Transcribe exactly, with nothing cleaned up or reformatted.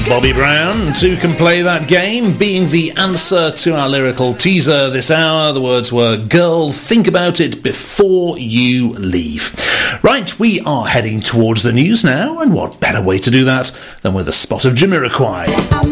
Bobby Brown, Two Can Play That Game, being the answer to our lyrical teaser this hour. The words were, girl, think about it before you leave. Right, we are heading towards the news now, and what better way to do that than with a spot of Jamiroquai.